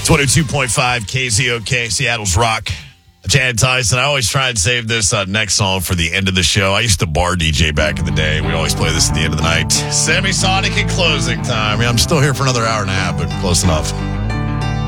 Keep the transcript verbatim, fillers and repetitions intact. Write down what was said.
twenty-two point five K Z O K, Seattle's Rock. Chad Tyson. I always try and save this uh, next song for the end of the show. I used to bar D J back in the day. We always play this at the end of the night. Semisonic and closing time. Yeah, I'm still here for another hour and a half, but close enough.